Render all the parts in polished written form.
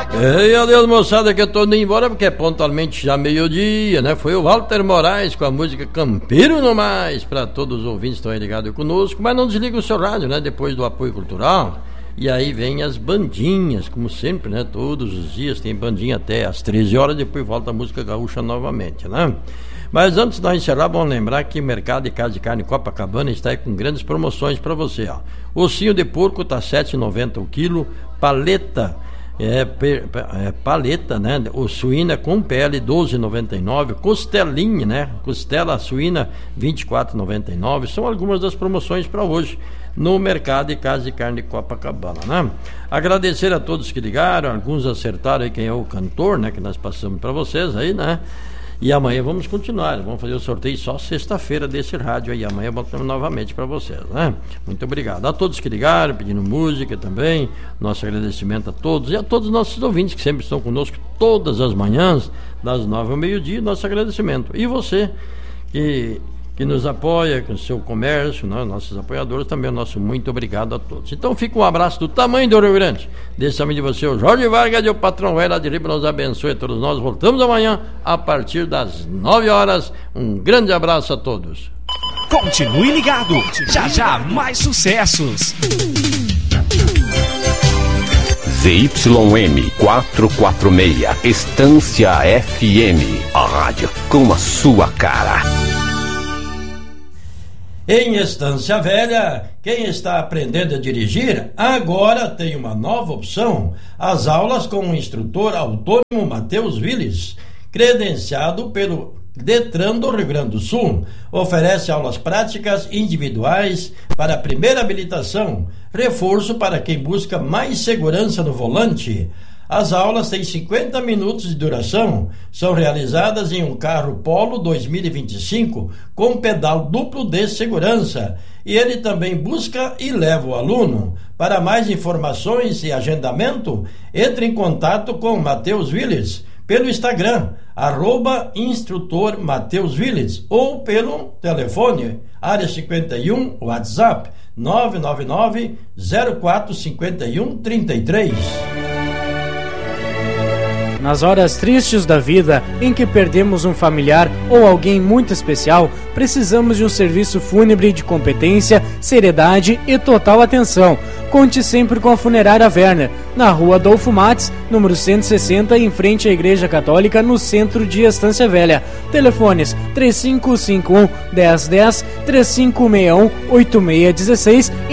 E adeus, moçada, que eu tô indo embora porque é pontualmente já meio-dia, né? Foi o Walter Moraes com a música Campeiro No Mais, para todos os ouvintes que estão aí ligados conosco, mas não desliga o seu rádio, né? Depois do apoio cultural. E aí vem as bandinhas, como sempre, né? Todos os dias tem bandinha até às 13 horas, depois volta a música gaúcha novamente, né? Mas antes de nós encerrar, vamos lembrar que o Mercado de Casa de Carne Copacabana está aí com grandes promoções para você, ó. Ossinho de porco tá R$ 7,90 o quilo, paleta, paleta, né? O suína com pele, R$ 12,99, costelinha, né? Costela suína, R$ 24,99. São algumas das promoções para hoje no Mercado de Casa de Carne de Copacabana, né? Agradecer a todos que ligaram, alguns acertaram aí quem é o cantor, né? Que nós passamos para vocês aí, né? E amanhã vamos continuar, vamos fazer o sorteio só sexta-feira desse rádio aí, amanhã botamos novamente para vocês, né? Muito obrigado a todos que ligaram, pedindo música também, nosso agradecimento a todos e a todos os nossos ouvintes que sempre estão conosco todas as manhãs, das 9 ao meio-dia, nosso agradecimento. E você que nos apoia com o seu comércio, né? Nossos apoiadores também, o nosso muito obrigado a todos. Então fica um abraço do tamanho do Rio Grande, desse amigo de você, o Jorge Vargas, e o patrão velho lá de Riba, nos abençoe a todos nós. Voltamos amanhã a partir das 9 horas. Um grande abraço a todos. Continue ligado, já mais sucessos. ZYM 446, Estância FM, a rádio com a sua cara. Em Estância Velha, quem está aprendendo a dirigir, agora tem uma nova opção. As aulas com o instrutor autônomo Matheus Willis, credenciado pelo Detran do Rio Grande do Sul. Oferece aulas práticas individuais para a primeira habilitação, reforço para quem busca mais segurança no volante. As aulas têm 50 minutos de duração, são realizadas em um carro Polo 2025 com pedal duplo de segurança, e ele também busca e leva o aluno. Para mais informações e agendamento, entre em contato com Matheus Willis pelo Instagram, @instrutor Matheus Willis, ou pelo telefone, área 51, WhatsApp, 999 0451 33. Nas horas tristes da vida, em que perdemos um familiar ou alguém muito especial, precisamos de um serviço fúnebre de competência, seriedade e total atenção. Conte sempre com a Funerária Werner, na rua Adolfo Mates, número 160, em frente à Igreja Católica, no centro de Estância Velha. Telefones 3551-1010, 3561-8616 e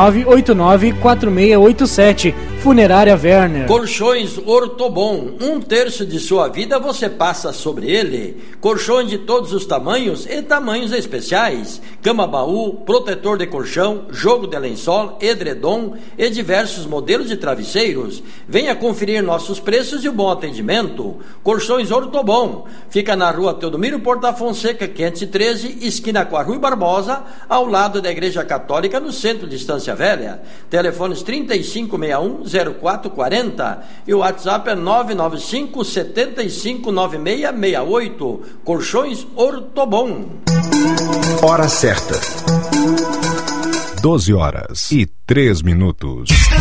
9989-4687. Funerária Werner. Colchões Ortobon, 1/3 de sua vida você passa sobre ele. Colchões de todos os tamanhos e tamanhos especiais. Cama baú, protetor de colchão, jogo de lençol, edredom e diversos modelos de travesseiros. Venha conferir nossos preços e o bom atendimento. Colchões Ortobon. Fica na rua Teodomiro Porta Fonseca, 513, esquina com a Rui Barbosa, ao lado da Igreja Católica, no centro de Estância Velha. Telefones 3561-0440 e o WhatsApp é 995-759668. Colchões Ortobon. Hora certa. 12 horas e 3 minutos.